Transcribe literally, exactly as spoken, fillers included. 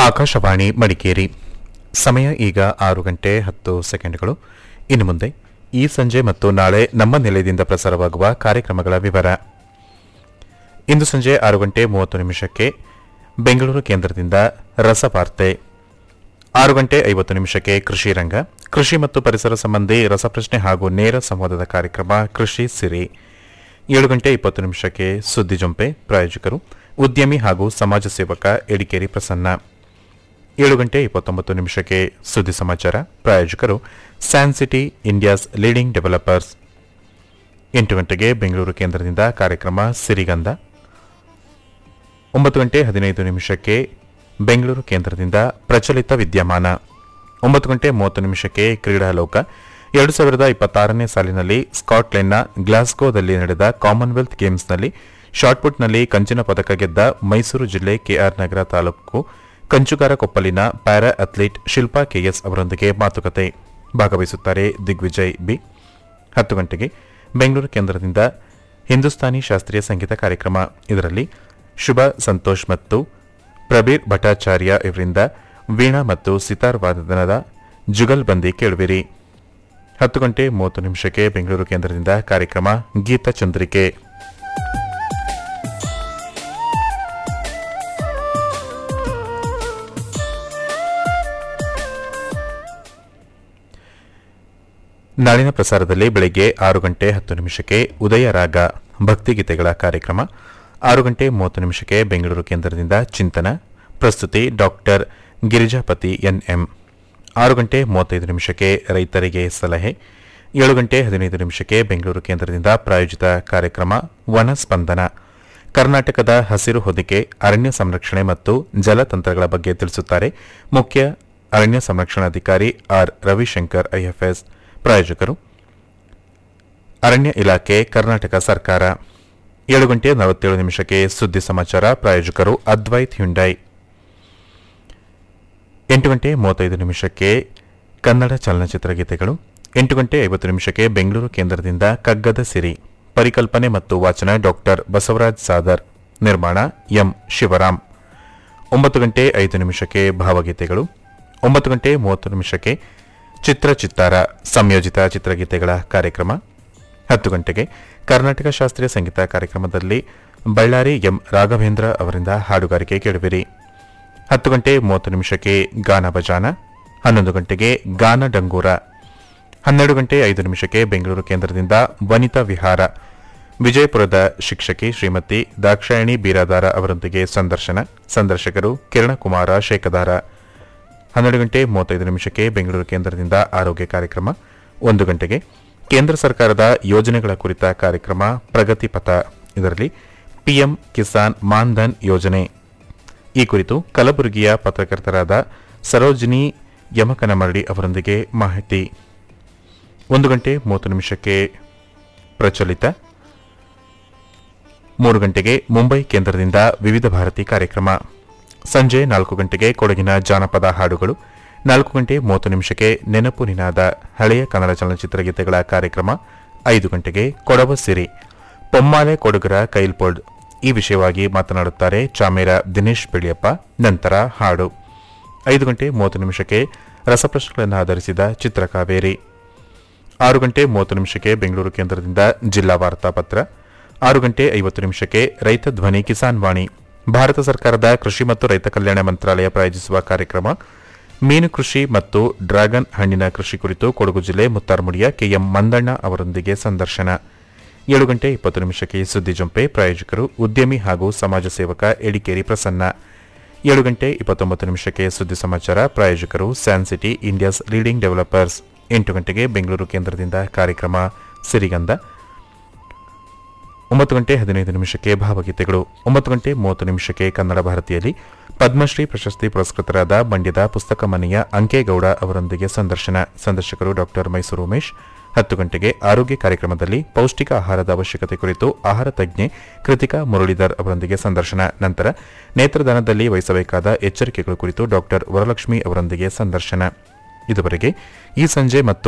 ಆಕಾಶವಾಣಿ ಮಡಿಕೇರಿ. ಸಮಯ ಈಗ ಆರು ಗಂಟೆ ಹತ್ತು ಸೆಕೆಂಡ್ಗಳು. ಇನ್ನು ಮುಂದೆ ಈ ಸಂಜೆ ಮತ್ತು ನಾಳೆ ನಮ್ಮ ನಿಲಯದಿಂದ ಪ್ರಸಾರವಾಗುವ ಕಾರ್ಯಕ್ರಮಗಳ ವಿವರ. ಇಂದು ಸಂಜೆ ಆರು ಗಂಟೆ ಮೂವತ್ತು ನಿಮಿಷಕ್ಕೆ ಬೆಂಗಳೂರು ಕೇಂದ್ರದಿಂದ ರಸವಾರ್ತೆ. ಆರು ಗಂಟೆ ಐವತ್ತು ನಿಮಿಷಕ್ಕೆ ಕೃಷಿ ರಂಗ, ಕೃಷಿ ಮತ್ತು ಪರಿಸರ ಸಂಬಂಧಿ ರಸಪ್ರಶ್ನೆ ಹಾಗೂ ನೇರ ಸಂವಾದದ ಕಾರ್ಯಕ್ರಮ ಕೃಷಿ ಸಿರಿ. ಏಳು ಗಂಟೆ ಇಪ್ಪತ್ತು ನಿಮಿಷಕ್ಕೆ ಸುದ್ದಿ ಜೊಂಪೆ, ಪ್ರಾಯೋಜಕರು ಉದ್ಯಮಿ ಹಾಗೂ ಸಮಾಜ ಸೇವಕ ಎಡಿಕೇರಿ ಪ್ರಸನ್ನ. ಏಳು ಗಂಟೆ ಇಪ್ಪತ್ತೊಂಬತ್ತು ನಿಮಿಷಕ್ಕೆ ಸುದ್ದಿ ಸಮಾಚಾರ, ಪ್ರಾಯೋಜಕರು San city India's leading developers. ಎಂಟು ಗಂಟೆಗೆ ಬೆಂಗಳೂರು ಕೇಂದ್ರದಿಂದ ಕಾರ್ಯಕ್ರಮ ಸಿರಿಗಂಧ. ಒಂಬತ್ತು ಗಂಟೆ ಹದಿನೈದು ನಿಮಿಷಕ್ಕೆ ಬೆಂಗಳೂರು ಕೇಂದ್ರದಿಂದ ಪ್ರಚಲಿತ ವಿದ್ಯಮಾನ. ಒಂಬತ್ತು ಗಂಟೆ ಮೂವತ್ತು ನಿಮಿಷಕ್ಕೆ ಕ್ರೀಡಾಲೋಕ. ಎರಡು ಸಾವಿರದ ಇಪ್ಪತ್ತಾರನೇ ಸಾಲಿನಲ್ಲಿ ಸ್ಕಾಟ್ಲೆಂಡ್ನ ಗ್ಲಾಸ್ಗೋದಲ್ಲಿ ನಡೆದ ಕಾಮನ್ವೆಲ್ತ್ ಗೇಮ್ಸ್ನಲ್ಲಿ ಶಾಟ್ಪುಟ್ನಲ್ಲಿ ಕಂಚಿನ ಪದಕ ಗೆದ್ದ ಮೈಸೂರು ಜಿಲ್ಲೆ ಕೆಆರ್ ನಗರ taluk Kanchugara ಕೊಪ್ಪಲಿನ para athlete Shilpa KS ಅವರೊಂದಿಗೆ ಮಾತುಕತೆ. ಭಾಗವಹಿಸುತ್ತಾರೆ ದಿಗ್ವಿಜಯ್ ಬಿ. ಹತ್ತು ಗಂಟೆಗೆ ಬೆಂಗಳೂರು ಕೇಂದ್ರದಿಂದ ಹಿಂದೂಸ್ತಾನಿ ಶಾಸ್ತ್ರೀಯ ಸಂಗೀತ ಕಾರ್ಯಕ್ರಮ. ಇದರಲ್ಲಿ ಶುಭ ಸಂತೋಷ್ ಮತ್ತು ಪ್ರಬೀರ್ ಭಟ್ಟಾಚಾರ್ಯ ಇವರಿಂದ ವೀಣಾ ಮತ್ತು ಸಿತಾರ್ ವಾದನದ ಜುಗಲ್ಬಂದಿ ಕೇಳುವಿರಿ. ಹತ್ತು ಗಂಟೆ ಮೂವತ್ತು ನಿಮಿಷಕ್ಕೆ ಬೆಂಗಳೂರು ಕೇಂದ್ರದಿಂದ ಕಾರ್ಯಕ್ರಮ ಗೀತ ಚಂದ್ರಿಕೆ. ನಾಳಿನ ಪ್ರಸಾರದಲ್ಲಿ ಬೆಳಗ್ಗೆ ಆರು ಗಂಟೆ ಹತ್ತು ನಿಮಿಷಕ್ಕೆ ಉದಯ ರಾಗ ಭಕ್ತಿಗೀತೆಗಳ ಕಾರ್ಯಕ್ರಮ. ಆರು ಗಂಟೆ ಮೂವತ್ತು ನಿಮಿಷಕ್ಕೆ ಬೆಂಗಳೂರು ಕೇಂದ್ರದಿಂದ ಚಿಂತನ, ಪ್ರಸ್ತುತಿ ಡಾಕ್ಟರ್ ಗಿರಿಜಾಪತಿ ಎನ್ಎಂ. ಆರು ಗಂಟೆ ಮೂವತ್ತೈದು ನಿಮಿಷಕ್ಕೆ ರೈತರಿಗೆ ಸಲಹೆ. ಏಳು ಗಂಟೆ ಹದಿನೈದು ನಿಮಿಷಕ್ಕೆ ಬೆಂಗಳೂರು ಕೇಂದ್ರದಿಂದ ಪ್ರಾಯೋಜಿತ ಕಾರ್ಯಕ್ರಮ ವನ ಸ್ಪಂದನ. ಕರ್ನಾಟಕದ ಹಸಿರು ಹೊದಿಕೆ, ಅರಣ್ಯ ಸಂರಕ್ಷಣೆ ಮತ್ತು ಜಲತಂತ್ರಗಳ ಬಗ್ಗೆ ತಿಳಿಸುತ್ತಾರೆ ಮುಖ್ಯ ಅರಣ್ಯ ಸಂರಕ್ಷಣಾಧಿಕಾರಿ ಆರ್ ರವಿಶಂಕರ್ ಐಎಫ್ಎಸ್. ಪ್ರಾಯೋಜಕರು ಅರಣ್ಯ ಇಲಾಖೆ, ಕರ್ನಾಟಕ ಸರ್ಕಾರ. ಏಳು ಗಂಟೆ ನಲವತ್ತೇಳು ನಿಮಿಷಕ್ಕೆ ಸುದ್ದಿ ಸಮಾಚಾರ, ಪ್ರಾಯೋಜಕರು ಅದ್ವೈತ್ ಹ್ಯುಂಡೈ. ಎಂಟು ಗಂಟೆ ಮೂವತ್ತೈದು ನಿಮಿಷಕ್ಕೆ ಕನ್ನಡ ಚಲನಚಿತ್ರ ಗೀತೆಗಳು. ಎಂಟು ಗಂಟೆ ಐವತ್ತು ನಿಮಿಷಕ್ಕೆ ಬೆಂಗಳೂರು ಕೇಂದ್ರದಿಂದ ಕಗ್ಗದ ಸಿರಿ, ಪರಿಕಲ್ಪನೆ ಮತ್ತು ವಾಚನ ಡಾಕ್ಟರ್ ಬಸವರಾಜ್ ಸಾದರ್, ನಿರ್ಮಾಣ ಎಂ ಶಿವರಾಮ್. ಒಂಬತ್ತು ಗಂಟೆ ಐದು ನಿಮಿಷಕ್ಕೆ ಭಾವಗೀತೆಗಳು. ಒಂಬತ್ತು ಗಂಟೆ ಮೂವತ್ತು ನಿಮಿಷಕ್ಕೆ ಚಿತ್ರ ಚಿತ್ತಾರ ಸಂಯೋಜಿತ ಚಿತ್ರಗೀತೆಗಳ ಕಾರ್ಯಕ್ರಮ. ಹತ್ತು ಗಂಟೆಗೆ ಕರ್ನಾಟಕ ಶಾಸ್ತ್ರೀಯ ಸಂಗೀತ ಕಾರ್ಯಕ್ರಮದಲ್ಲಿ ಬಳ್ಳಾರಿ ಎಂ ರಾಘವೇಂದ್ರ ಅವರಿಂದ ಹಾಡುಗಾರಿಕೆ ಕೇಳುವಿರಿ. ಹತ್ತು ಗಂಟೆ ಮೂವತ್ತು ನಿಮಿಷಕ್ಕೆ ಗಾನ ಬಜಾನ. ಹನ್ನೊಂದು ಗಂಟೆಗೆ ಗಾನ ಡಂಗೂರ. ಹನ್ನೆರಡು ಗಂಟೆ ಐದು ನಿಮಿಷಕ್ಕೆ ಬೆಂಗಳೂರು ಕೇಂದ್ರದಿಂದ ವನಿತಾ ವಿಹಾರ, ವಿಜಯಪುರದ ಶಿಕ್ಷಕಿ ಶ್ರೀಮತಿ ದಾಕ್ಷಾಯಣಿ ಬೀರಾದಾರ ಅವರೊಂದಿಗೆ ಸಂದರ್ಶನ. ಸಂದರ್ಶಕರು ಕಿರಣಕುಮಾರ ಶೇಖದಾರ. ಹನ್ನೆರಡು ಗಂಟೆ ಮೂವತ್ತೈದು ನಿಮಿಷಕ್ಕೆ ಬೆಂಗಳೂರು ಕೇಂದ್ರದಿಂದ ಆರೋಗ್ಯ ಕಾರ್ಯಕ್ರಮ. ಒಂದು ಗಂಟೆಗೆ ಕೇಂದ್ರ ಸರ್ಕಾರದ ಯೋಜನೆಗಳ ಕುರಿತ ಕಾರ್ಯಕ್ರಮ ಪ್ರಗತಿ ಪಥ. ಇದರಲ್ಲಿ ಪಿಎಂ ಕಿಸಾನ್ ಮಾನ್ಧನ್ ಯೋಜನೆ ಈ ಕುರಿತು ಕಲಬುರಗಿಯ ಪತ್ರಕರ್ತರಾದ ಸರೋಜಿನಿ ಯಮಕನಮರಡಿ ಅವರೊಂದಿಗೆ ಮಾಹಿತಿ. ಒಂದು ಗಂಟೆ ಮೂವತ್ತು ನಿಮಿಷಕ್ಕೆ ಪ್ರಚಲಿತ. ಮೂರು ಗಂಟೆಗೆ ಮುಂಬೈ ಕೇಂದ್ರದಿಂದ ವಿವಿಧ ಭಾರತಿ ಕಾರ್ಯಕ್ರಮ. ಸಂಜೆ ನಾಲ್ಕು ಗಂಟೆಗೆ ಕೊಡಗಿನ ಜಾನಪದ ಹಾಡುಗಳು. ನಾಲ್ಕು ಗಂಟೆ ಮೂವತ್ತು ನಿಮಿಷಕ್ಕೆ ನೆನಪು ನಿನಾದ ಹಳೆಯ ಕನ್ನಡ ಚಲನಚಿತ್ರ ಗೀತೆಗಳ ಕಾರ್ಯಕ್ರಮ. ಐದು ಗಂಟೆಗೆ ಕೊಡವ ಸಿರಿ, ಪೊಮ್ಮಾಲೆ ಕೊಡಗರ ಕೈಲ್ಪೊಡ್ ಈ ವಿಷಯವಾಗಿ ಮಾತನಾಡುತ್ತಾರೆ ಚಾಮೇರ ದಿನೇಶ್ ಬೆಳಿಯಪ್ಪ. ನಂತರ ಹಾಡು. ಐದು ಗಂಟೆ ಮೂವತ್ತು ನಿಮಿಷಕ್ಕೆ ರಸಪ್ರಶ್ನೆಗಳನ್ನು ಆಧರಿಸಿದ ಚಿತ್ರಕಾವೇರಿ. ಆರು ಗಂಟೆ ಮೂವತ್ತು ನಿಮಿಷಕ್ಕೆ ಬೆಂಗಳೂರು ಕೇಂದ್ರದಿಂದ ಜಿಲ್ಲಾ ವಾರ್ತಾಪತ್ರ. ಆರು ಗಂಟೆ ಐವತ್ತು ನಿಮಿಷಕ್ಕೆ ರೈತ ಧ್ವನಿ ಕಿಸಾನ್ ವಾಣಿ, ಭಾರತ ಸರ್ಕಾರದ ಕೃಷಿ ಮತ್ತು ರೈತ ಕಲ್ಯಾಣ ಮಂತ್ರಾಲಯ ಪ್ರಾಯೋಜಿಸುವ ಕಾರ್ಯಕ್ರಮ ಮೀನು ಕೃಷಿ ಮತ್ತು ಡ್ರ್ಯಾಗನ್ ಹಣ್ಣಿನ ಕೃಷಿ ಕುರಿತು ಕೊಡಗು ಜಿಲ್ಲೆ ಮುತ್ತಾರ್ಮುಡಿಯ ಕೆಎಂ ಮಂದಣ್ಣ ಅವರೊಂದಿಗೆ ಸಂದರ್ಶನ. ಏಳು ಗಂಟೆ ಇಪ್ಪತ್ತು ನಿಮಿಷಕ್ಕೆ ಸುದ್ದಿ ಜೊಂಪೆ, ಪ್ರಾಯೋಜಕರು ಉದ್ಯಮಿ ಹಾಗೂ ಸಮಾಜ ಸೇವಕ ಎಡಿಕೇರಿ ಪ್ರಸನ್ನ. ಏಳು ಗಂಟೆ ಇಪ್ಪತ್ತೊಂಬತ್ತು ನಿಮಿಷಕ್ಕೆ ಸುದ್ದಿ ಸಮಾಚಾರ, ಪ್ರಾಯೋಜಕರು San city India's leading developers. ಎಂಟು ಗಂಟೆಗೆ ಬೆಂಗಳೂರು ಕೇಂದ್ರದಿಂದ ಕಾರ್ಯಕ್ರಮ ಸಿರಿಗಂಧ. ಒಂಬತ್ತು ಗಂಟೆ ಹದಿನೈದು ನಿಮಿಷಕ್ಕೆ ಭಾವಗೀತೆಗಳು. ಒಂಬತ್ತು ಗಂಟೆ ಮೂವತ್ತು ನಿಮಿಷಕ್ಕೆ ಕನ್ನಡ ಭಾರತಿಯಲ್ಲಿ ಪದ್ಮಶ್ರೀ ಪ್ರಶಸ್ತಿ ಪುರಸ್ಕೃತರಾದ ಮಂಡ್ಯದ ಪುಸ್ತಕ ಮನೆಯ ಅಂಕೇಗೌಡ ಅವರೊಂದಿಗೆ ಸಂದರ್ಶನ. ಸಂದರ್ಶಕರು ಡಾಕ್ಟರ್ ಮೈಸೂರು ಉಮೇಶ್. ಹತ್ತು ಗಂಟೆಗೆ ಆರೋಗ್ಯ ಕಾರ್ಯಕ್ರಮದಲ್ಲಿ ಪೌಷ್ಟಿಕ ಆಹಾರದ ಅವಶ್ಯಕತೆ ಕುರಿತು ಆಹಾರ ತಜ್ಞೆ ಕೃತಿಕಾ ಮುರಳೀಧರ್ ಅವರೊಂದಿಗೆ ಸಂದರ್ಶನ. ನಂತರ ನೇತ್ರದಾನದಲ್ಲಿ ವಹಿಸಬೇಕಾದ ಎಚ್ಚರಿಕೆಗಳ ಕುರಿತು ಡಾಕ್ಟರ್ ವರಲಕ್ಷ್ಮಿ ಅವರೊಂದಿಗೆ ಸಂದರ್ಶನ. ಇದುವರೆಗೆ ಈ ಸಂಜೆ ಮತ್ತು